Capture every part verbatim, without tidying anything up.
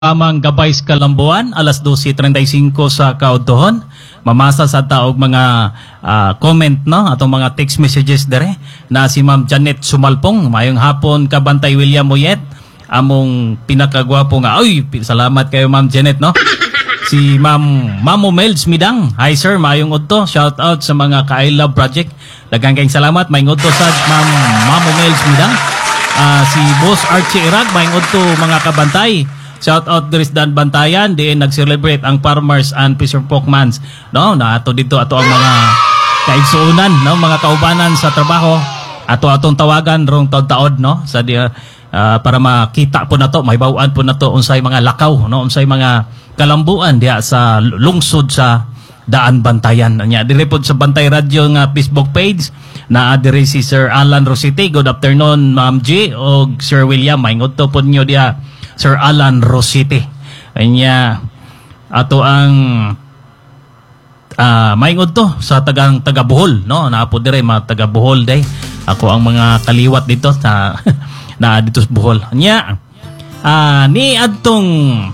Amang gabay sa Kalambuan, alas dose treinta y cinco sa kautuhon. Mamasa sa taog mga uh, comment, no? Atong mga text messages dere na si Ma'am Janet Sumalpong. Mayong hapon kabantay William Moyet. Among pinakagwapo nga. Ay, salamat kayo Ma'am Janet, no? Si Ma'am Mamo Melds Midang. Hi sir, mayong udto. Shout out sa mga ka-I Love Project. Daghang kayong salamat. Mayong udto sa Ma'am Mamo Melds Midang. Uh, si Boss Archie Irag, mayong udto mga kabantay. Shout out Dris Dan Bantayan, diin nag-celebrate ang Farmers and Fisher Folk Months. No, na ato dito ato ang mga kaigsuunan, no, mga kaubanan sa trabaho. Ato atong tawagan rong taod-taod, no, sa di, uh, para makita po nato, may bawaan po nato unsay mga lakaw, no, unsay mga kalambuan diha sa lungsod sa Daan Bantayan. Nya diri pod sa Bantay Radio nga Facebook page na diri si Sir Alan Rosite. Good afternoon Ma'am G o Sir William. Maingod to pod nyo diha Sir Alan Rosite. Kanya ato ang uh, maingod to sa tagang taga Bohol, no? Naapo dire mga taga Bohol day. Ako ang mga kaliwat dito sa na dito sa Bohol. Kanya uh, ni adtong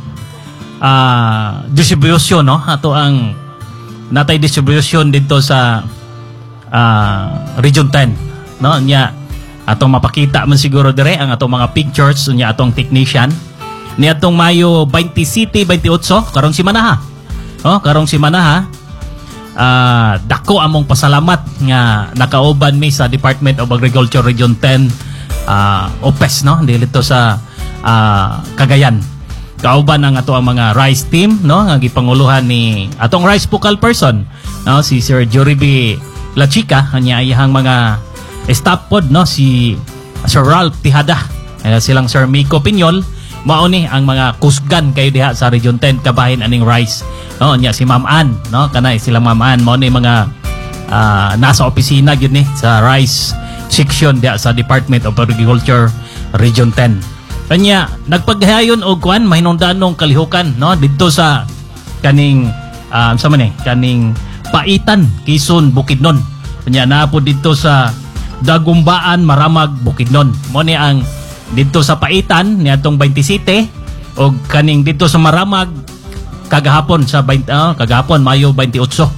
uh, distribution, no? Ato ang natay distribution dito sa uh, Region ten, no? Nya atong mapakita man siguro dire ang atong mga pictures nya atong technician ni atong Mayo twenty-seven, twenty-eight karong si Manaha. Oh, karong si Manaha. Uh, dako among pasalamat nga nakauban mi sa Department of Agriculture Region ten uh, O P E S, no, dito sa uh, Cagayan. Kauban ang ato ang mga rice team, no, nga gipanguluhan ni atong rice focal person, no, si Sir Joriby La Chica, kanya iyang mga staff pod, no, si Sir Ralph Tihada, uh, silang Sir Miko Pinyol, mao ni ang mga kusgan kayo diha sa Region ten kabahin aning rice, no, nya si Ma'am Ann, no, kanay sila Ma'am Ann mao ni mga uh, nasa opisina gyud ni sa rice section diha sa Department of Agriculture Region ten. Kanya nagpaghayon og kwan mahinungdanong kalihukan, no, didto sa kaning uh, sa man eh kaning Paitan, Quezon, Bukidnon. Kanya naa po didto sa Dagumbaan, Maramag, Bukidnon. Mo ni ang dito sa Paitan niadtong twenty-seven o kaning dito sa Maramag kagahapon sa twenty, uh, kagahapon Mayo twenty-eight.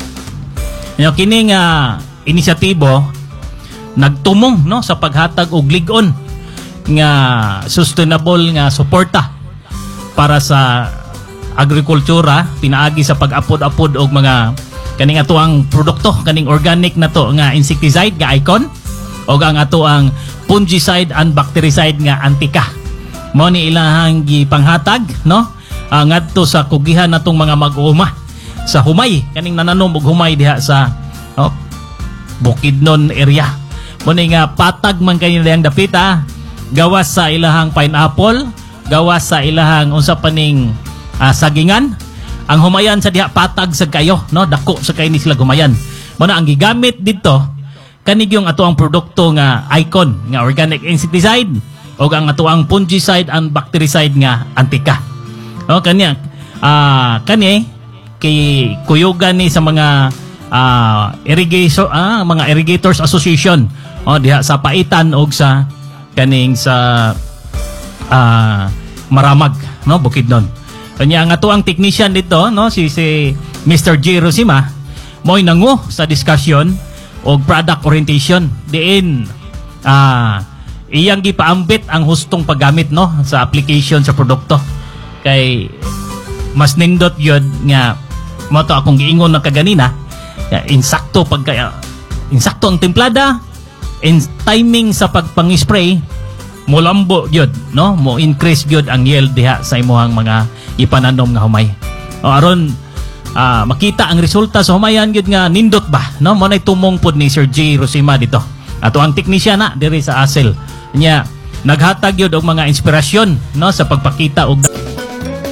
Yo kining uh, inisyatibo nagtumong, no, sa paghatag og lig-on nga sustainable nga suporta para sa agrikultura pinaagi sa pag-apod-apod og mga kaning ato ang produkto kaning organic na to nga insecticide nga Icon o ang ato ang fungicide and bactericide nga Antica. Mo ni ilahang gipanghatag, no, uh, ngadto sa kugihan natong mga mag-uuma sa humay kaning nananom og humay diha sa no, Bukidnon area. Mo ni nga patag man kayo diyang dapita gawas sa ilahang pineapple, gawas sa ilahang unsa paning uh, sagingan. Ang humayan sa diha patag sa kayo, no, dako sa kay ni sila humayan. Mo na ang gigamit dito kanig yung ato ang produkto nga Icon nga organic insecticide o ang ato ang fungicide and bactericide nga Antica. No, kanya ah uh, kani kay kuyugan ni sa mga uh, irrigation ah, mga irrigators association o diha sa Paitan og sa kaning sa uh, Maramag, no, Bukidnon. Kanya ang ato ang technician dito, no, si si Mister J Rosima mo'y nangu sa discussion o product orientation diin ah iyang gipaambit ang hustong paggamit, no, sa application sa produkto kay mas nindot yun nga mo to akong giingon na kaganina insakto pagka insakto ang templada in timing sa pagpang-spray mo lambo yun, no, mo increase yun ang yield diha sa imuhang mga ipananom nga humay o aron uh, makita ang resulta sa humayan yun nga nindot ba, no, mo nay tumong pod ni Sir J Rosima dito ato ang teknisyan na diri sa A S E L nya naghatag yun og mga inspirasyon, no, sa pagpakita og